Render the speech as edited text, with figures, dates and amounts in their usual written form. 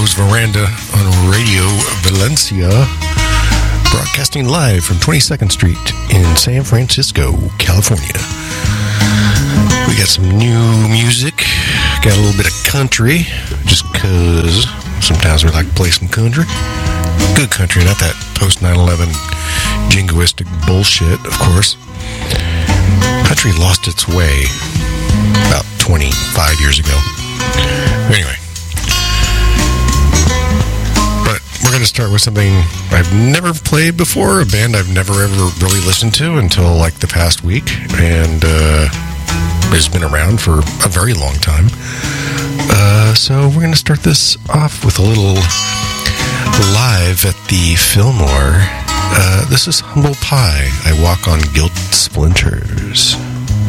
was Veranda on Radio Valencia, broadcasting live from 22nd Street in San Francisco, California. We got some new music, got a little bit of country, just because sometimes we like to play some country. Good country, not that post 9/11 jingoistic bullshit, of course. Country lost its way about 25 years ago. Anyway. But we're going to start with something I've never played before, a band I've never ever really listened to until like the past week, and it's been around for a very long time. So we're going to start this off with a little live at the Fillmore. This is Humble Pie. I Walk on Gilt Splinters.